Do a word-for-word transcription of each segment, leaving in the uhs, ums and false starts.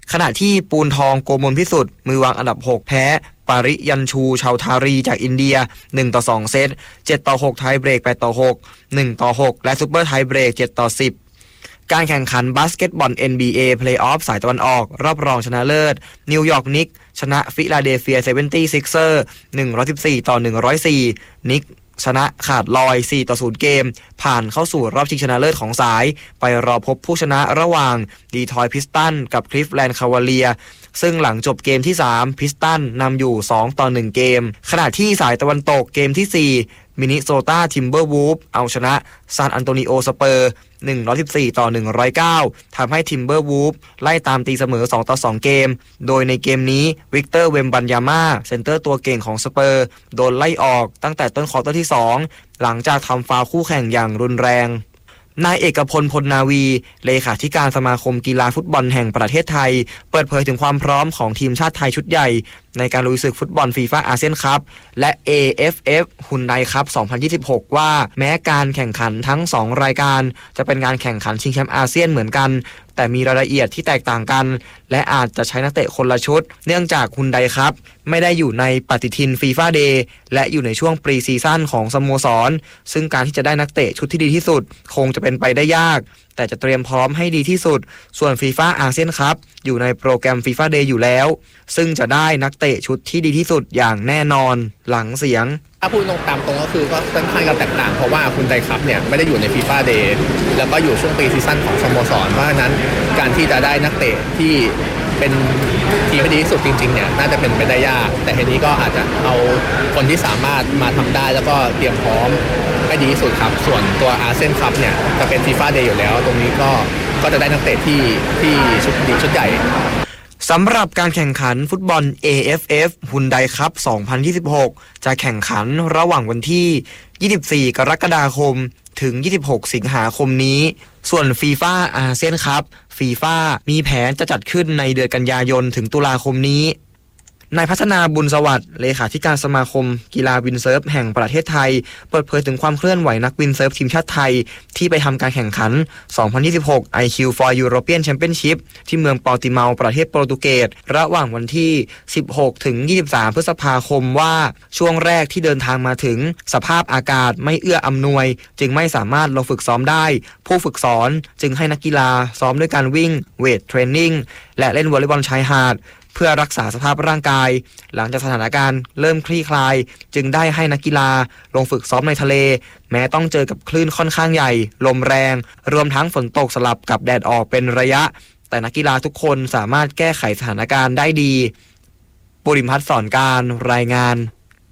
ขณะที่ปูนทองโกมลพิสุทธิ์มือวางอันดับหกแพ้ปาริยัญชูชาวทารีจากอินเดียหนึ่งต่อสองเซตเจ็ดต่อหกไทยเบรกแปดต่อหก หนึ่งต่อหกและซุปเปอร์ไทยเบรกเจ็ดต่อสิบการแข่งขันบาสเกตบอล เอ็น บี เอ Playoff สายตะวันออกรอบรองชนะเลิศนิวยอร์กนิกชนะฟิลาเดลเฟีย เซเวนตี้ซิกเซอร์ หนึ่งร้อยสิบสี่ต่อหนึ่งร้อยสี่นิกชนะขาดลอยสี่ต่อศูนย์เกมผ่านเข้าสู่รอบชิงชนะเลิศของสายไปรอพบผู้ชนะระหว่างดีทรอยต์พิสตันกับคลิฟแลนด์คาวาเลียซึ่งหลังจบเกมที่สามพิสตันนำอยู่สองต่อหนึ่งเกมขณะที่สายตะวันตกเกมที่สี่มินนิโซตาทิมเบอร์วูฟเอาชนะซานอันโตนิโอสเปอร์หนึ่งร้อยสิบสี่ต่อหนึ่งร้อยเก้าทำให้ทิมเบอร์วูฟไล่ตามตีเสมอสองต่อสองเกมโดยในเกมนี้วิกเตอร์เวมบันยาม่าเซนเตอร์ตัวเก่งของสเปอร์โดนไล่ออกตั้งแต่ต้นควอเตอร์ที่สองหลังจากทำฟาวล์คู่แข่งอย่างรุนแรงนายเอกพลพลนาวีเลขาธิการสมาคมกีฬาฟุตบอลแห่งประเทศไทยเปิดเผยถึงความพร้อมของทีมชาติไทยชุดใหญ่ในการลุยศึกฟุตบอลฟีฟ่าอาเซียนคัพและ เอ เอฟ เอฟ ฮุนไดคัพ สองพันยี่สิบหก ว่าแม้การแข่งขันทั้งสองรายการจะเป็นการแข่งขันชิงแชมป์อาเซียนเหมือนกันแต่มีรายละเอียดที่แตกต่างกันและอาจจะใช้นักเตะคนละชุดเนื่องจากฮุนไดคัพไม่ได้อยู่ในปฏิทินฟีฟ่าเดย์และอยู่ในช่วงปรีซีซั่นของสโมสรซึ่งการที่จะได้นักเตะชุดที่ดีที่สุดคงจะเป็นไปได้ยากแต่จะเตรียมพร้อมให้ดีที่สุดส่วนฟีฟ่าอาเซียนคัพอยู่ในโปรแกรมฟีฟ่าเดย์อยู่แล้วซึ่งจะได้นักเตะชุดที่ดีที่สุดอย่างแน่นอนหลังเสียงถ้าพูดตรงตามตรงก็คือก็ค่อนข้างจะแตกต่างเพราะว่าคุณไดคัพเนี่ยไม่ได้อยู่ในฟีฟ่าเดย์แล้วก็อยู่ช่วงปีซีซั่นของสโมสรเพราะฉะนั้นการที่จะได้นักเตะที่เป็นทีมที่ดีที่สุดจริงๆเนี่ยน่าจะเป็นไปได้ยากแต่ทีนี้ก็อาจจะเอาคนที่สามารถมาทำได้แล้วก็เตรียมพร้อมให้ดีที่สุดครับส่วนตัวอาเซียนคัพเนี่ยจะเป็นฟีฟ่าเดย์อยู่แล้วตรงนี้ก็ก็จะได้นักเตะที่ที่ชุดดีชุดใหญ่สำหรับการแข่งขันฟุตบอล เอ เอฟ เอฟ ฮุนไดคัพ สองพันยี่สิบหก จะแข่งขันระหว่างวันที่ยี่สิบสี่กรกฎาคมถึงยี่สิบหกสิงหาคมนี้ส่วนฟีฟ่าอาเซียนคัพฟีฟ่ามีแผนจะจัดขึ้นในเดือนกันยายนถึงตุลาคมนี้นายพัฒนาบุญสวัสดิ์เลขาธิการสมาคมกีฬาวินเซิร์ฟแห่งประเทศไทยเปิดเผยถึงความเคลื่อนไหวนักวินเซิร์ฟทีมชาติไทยที่ไปทำการแข่งขัน สองพันยี่สิบหก ไอ คิว for European Championship ที่เมืองปอร์ติเมาประเทศโปรตุเกสระหว่างวันที่สิบหกถึงยี่สิบสามพฤษภาคมว่าช่วงแรกที่เดินทางมาถึงสภาพอากาศไม่เอื้ออำนวยจึงไม่สามารถลงฝึกซ้อมได้ผู้ฝึกสอนจึงให้นักกีฬาซ้อมด้วยการวิ่งเวทเทรนนิ่งและเล่นวอลเลย์บอลชายหาดเพื่อรักษาสภาพร่างกายหลังจากสถานการณ์เริ่มคลี่คลายจึงได้ให้นักกีฬาลงฝึกซ้อมในทะเลแม้ต้องเจอกับคลื่นค่อนข้างใหญ่ลมแรงรวมทั้งฝนตกสลับกับแดดออกเป็นระยะแต่นักกีฬาทุกคนสามารถแก้ไขสถานการณ์ได้ดีปุริมพัฒน์สอนการรายงาน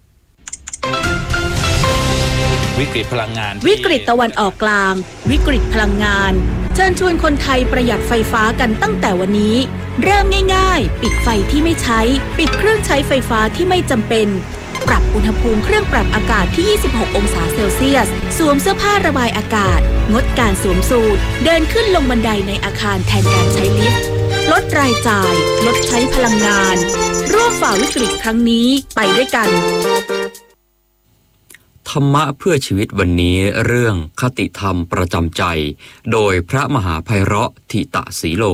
วิกฤตพลังงานวิกฤตตะวันออกกลางวิกฤตพลังงานเชิญชวนคนไทยประหยัดไฟฟ้ากันตั้งแต่วันนี้เริ่มง่ายๆปิดไฟที่ไม่ใช้ปิดเครื่องใช้ไฟฟ้าที่ไม่จำเป็นปรับอุณหภูมิเครื่องปรับอากาศที่ยี่สิบหกองศาเซลเซียสสวมเสื้อผ้าระบายอากาศงดการสวมสูทเดินขึ้นลงบันไดในอาคารแทนการใช้ลิฟต์ลดรายจ่ายลดใช้พลังงานร่วมฝ่าวิกฤตครั้งนี้ไปด้วยกันธรรมะเพื่อชีวิตวันนี้เรื่องคติธรรมประจำใจโดยพระมหาไพเราะธิตสีโล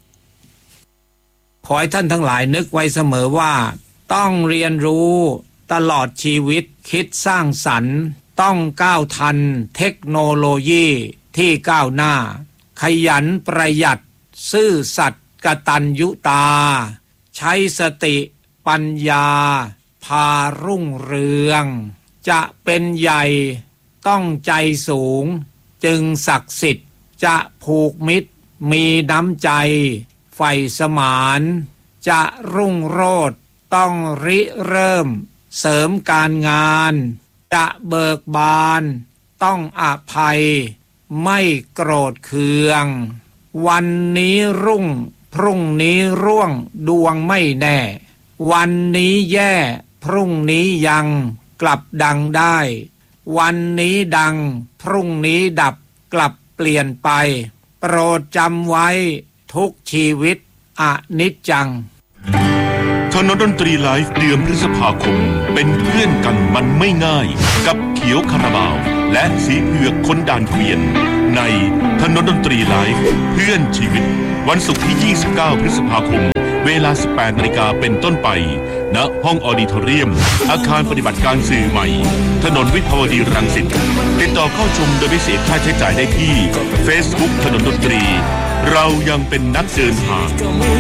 ขอให้ท่านทั้งหลายนึกไว้เสมอว่าต้องเรียนรู้ตลอดชีวิตคิดสร้างสรรค์ต้องก้าวทันเทคโนโลยีที่ก้าวหน้าขยันประหยัดซื่อสัตย์กตัญญูตาใช้สติปัญญาพารุ่งเรืองจะเป็นใหญ่ต้องใจสูงจึงศักดิ์สิทธิ์จะผูกมิตรมีน้ำใจใฝ่สมานจะรุ่งโรจน์ต้องริเริ่มเสริมการงานจะเบิกบานต้องอภัยไม่โกรธเคืองวันนี้รุ่งพรุ่งนี้ร่วงดวงไม่แน่วันนี้แย่พรุ่งนี้ยังกลับดังได้วันนี้ดังพรุ่งนี้ดับกลับเปลี่ยนไปโปรดจำไว้ทุกชีวิตอนิจจังคณะดนตรีไลฟ์เดือนพฤษภาคมเป็นเพื่อนกันมันไม่ง่ายกับเขียวคาราบาวและสีเผือกคนด่านเกวียนในถนนดนตรีไลฟ์เพื่อนชีวิตวันศุกร์ที่ยี่สิบเก้าพฤษภาคมเวลา สิบแปดนาฬิกาเป็นต้นไปณห้องออดิทอเรียมอาคารปฏิบัติการสื่อใหม่ถนนวิภาวดีรังสิตติดต่อเข้าชมโดยไม่เสียค่าใช้จ่ายได้ที่ Facebook ถนนดนตรีเรายังเป็นนักเดินทาง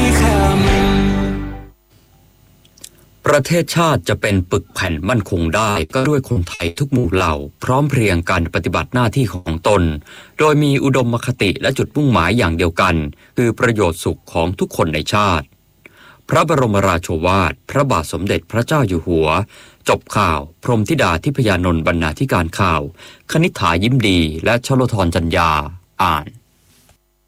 ประเทศชาติจะเป็นปึกแผ่นมั่นคงได้ก็ด้วยคนไทยทุกหมู่เหล่าพร้อมเพรียงกันปฏิบัติหน้าที่ของตนโดยมีอุดมคติและจุดมุ่งหมายอย่างเดียวกันคือประโยชน์สุขของทุกคนในชาติพระบรมราโชวาทพระบาทสมเด็จพระเจ้าอยู่หัวจบข่าวพรหมธิดาทิพยานนท์บรรณาธิการข่าวคณิษฐายิ้มดีและชโลธรจัญญาอ่าน